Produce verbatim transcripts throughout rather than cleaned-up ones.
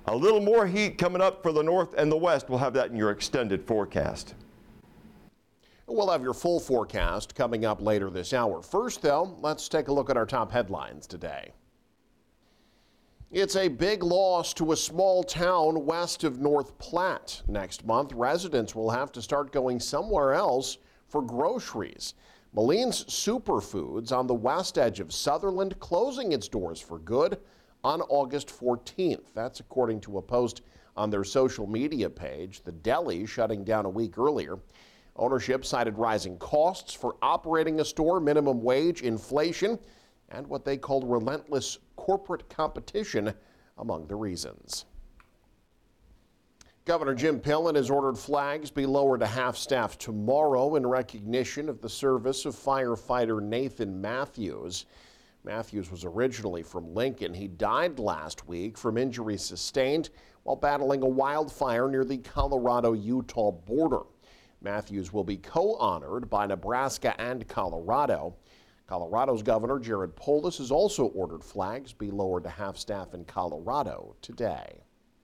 A little more heat coming up for the north and the west. We'll have that in your extended forecast. We'll have your full forecast coming up later this hour. First, though, let's take a look at our top headlines today. It's a big loss to a small town west of North Platte. Next month, residents will have to start going somewhere else for groceries. Maline's Superfoods on the west edge of Sutherland closing its doors for good on August fourteenth. That's according to a post on their social media page. The deli shutting down a week earlier. Ownership cited rising costs for operating a store, minimum wage, inflation, and what they called relentless corporate competition among the reasons. Governor Jim Pillen has ordered flags be lowered to half-staff tomorrow in recognition of the service of firefighter Nathan Matthews. Matthews was originally from Lincoln. He died last week from injuries sustained while battling a wildfire near the Colorado-Utah border. Matthews will be co-honored by Nebraska and Colorado. Colorado's Governor Jared Polis has also ordered flags be lowered to half-staff in Colorado today.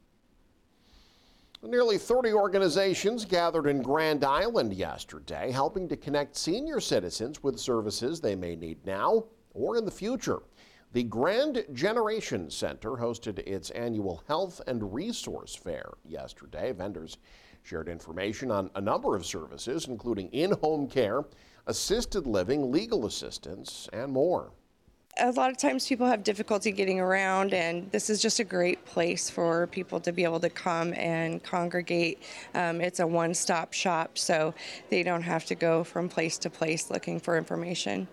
Nearly thirty organizations gathered in Grand Island yesterday, helping to connect senior citizens with services they may need now or in the future. The Grand Generation Center hosted its annual Health and Resource Fair yesterday. Vendors shared information on a number of services, including in-home care, assisted living, legal assistance, and more. A lot of times people have difficulty getting around, and this is just a great place for people to be able to come and congregate. Um, it's a one-stop shop, so they don't have to go from place to place looking for information.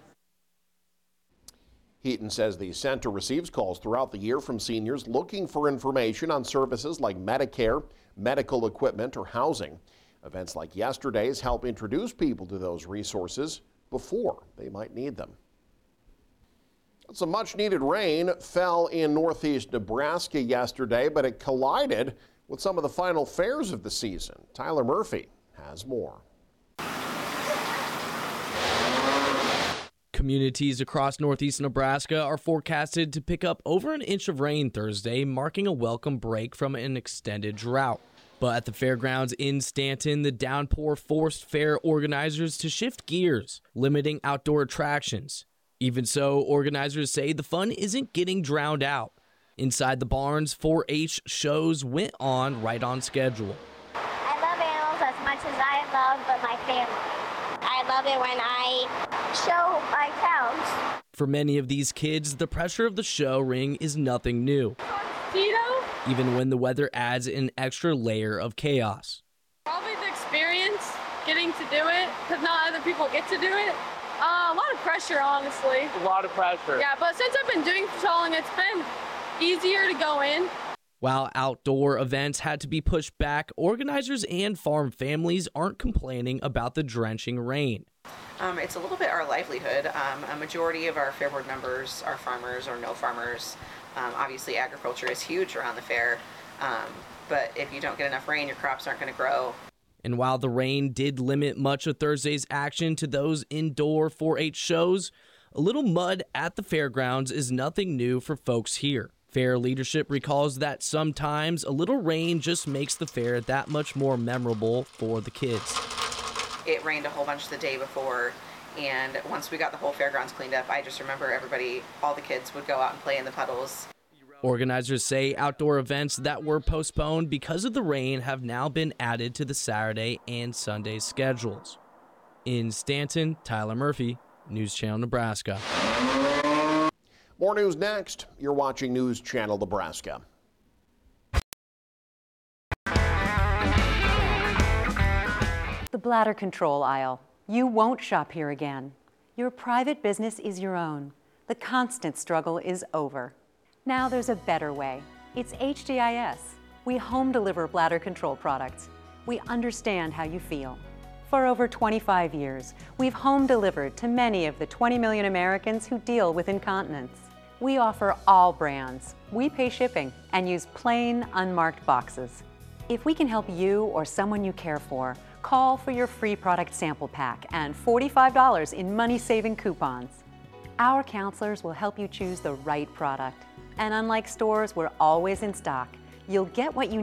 Heaton says the center receives calls throughout the year from seniors looking for information on services like Medicare, medical equipment, or housing. Events like yesterday's help introduce people to those resources before they might need them. Some much-needed rain fell in northeast Nebraska yesterday, but it collided with some of the final fairs of the season. Tyler Murphy has more. Communities across northeast Nebraska are forecasted to pick up over an inch of rain Thursday, marking a welcome break from an extended drought. But at the fairgrounds in Stanton, the downpour forced fair organizers to shift gears, limiting outdoor attractions. Even so, organizers say the fun isn't getting drowned out. Inside the barns, four H shows went on right on schedule. I love animals as much as I love my family. I love it when I show my cows. For many of these kids, the pressure of the show ring is nothing new, even when the weather adds an extra layer of chaos. Probably the experience, getting to do it, because not other people get to do it. Uh, a lot of pressure, honestly. A lot of pressure. Yeah, but since I've been doing it for so long, it's been easier to go in. While outdoor events had to be pushed back, organizers and farm families aren't complaining about the drenching rain. Um, it's a little bit our livelihood. Um, a majority of our Fair Board members are farmers or no farmers. Um, obviously, agriculture is huge around the fair, um, but if you don't get enough rain, your crops aren't going to grow. And while the rain did limit much of Thursday's action to those indoor four H shows, a little mud at the fairgrounds is nothing new for folks here. Fair leadership recalls that sometimes a little rain just makes the fair that much more memorable for the kids. It rained a whole bunch the day before, and once we got the whole fairgrounds cleaned up, I just remember everybody, all the kids would go out and play in the puddles. Organizers say outdoor events that were postponed because of the rain have now been added to the Saturday and Sunday schedules. In Stanton, Tyler Murphy, News Channel Nebraska. More news next. You're watching News Channel Nebraska. The bladder control aisle. You won't shop here again. Your private business is your own. The constant struggle is over. Now there's a better way. It's H D I S. We home deliver bladder control products. We understand how you feel. For over twenty-five years, we've home delivered to many of the twenty million Americans who deal with incontinence. We offer all brands. We pay shipping and use plain, unmarked boxes. If we can help you or someone you care for, call for your free product sample pack and forty-five dollars in money-saving coupons. Our counselors will help you choose the right product. And unlike stores, we're always in stock. You'll get what you